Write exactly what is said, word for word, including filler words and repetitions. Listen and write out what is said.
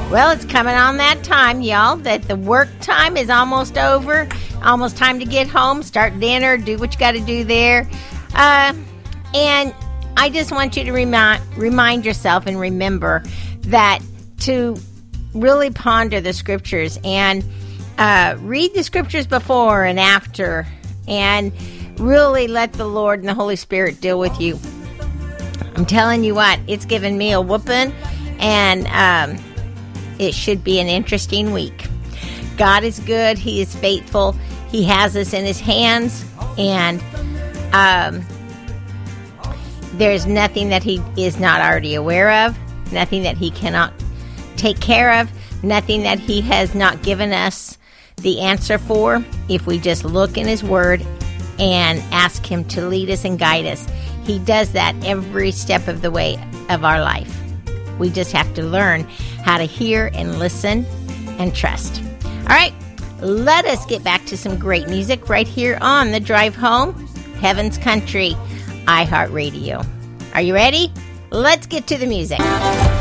Well, it's coming on that time, y'all, that the work time is almost over. Almost time to get home, start dinner, do what you got to do there. Uh, and I just want you to remind, remind yourself and remember that to really ponder the scriptures and uh, read the scriptures before and after and really let the Lord and the Holy Spirit deal with you. I'm telling you what, it's given me a whooping, and um, it should be an interesting week. God is good. He is faithful. He has us in his hands, and um, there's nothing that he is not already aware of, nothing that he cannot take care of, nothing that he has not given us the answer for if we just look in his word and ask him to lead us and guide us. He does that every step of the way of our life. We just have to learn how to hear and listen and trust. All right, let us get back to some great music right here on The Drive Home, Heaven's Country, iHeartRadio. Are you ready? Let's get to the music.